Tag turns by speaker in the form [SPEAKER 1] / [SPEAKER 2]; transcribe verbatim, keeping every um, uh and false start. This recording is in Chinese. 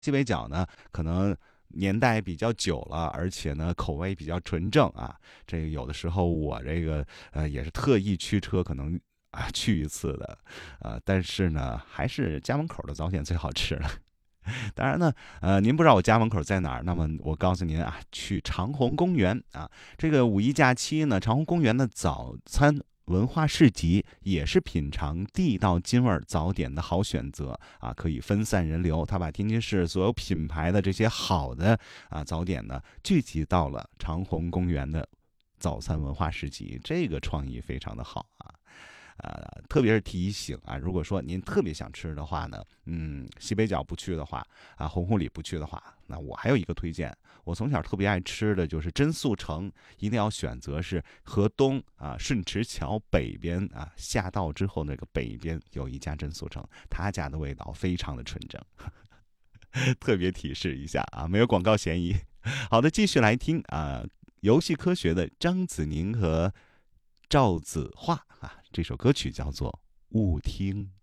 [SPEAKER 1] 鸡尾酒呢，可能年代比较久了，而且呢口味比较纯正啊。这个有的时候我这个呃也是特意驱车，可能啊去一次的，呃，但是呢还是家门口的早点最好吃了。当然呢，呃，您不知道我家门口在哪儿，那么我告诉您啊，去长虹公园啊。这个五一假期呢，长虹公园的早餐文化市集也是品尝地道津味儿早点的好选择啊，可以分散人流。它把天津市所有品牌的这些好的啊早点呢，聚集到了长虹公园的早餐文化市集，这个创意非常的好啊。呃，特别是提醒啊，如果说您特别想吃的话呢，嗯，西北角不去的话，啊，红红里不去的话，那我还有一个推荐，我从小特别爱吃的就是真素城，一定要选择是河东啊顺池桥北边啊下道之后那个北边有一家真素城，他家的味道非常的纯正，特别提示一下啊，没有广告嫌疑。好的，继续来听啊，游戏科学的张子宁和赵子画啊，这首歌曲叫做《雾听》。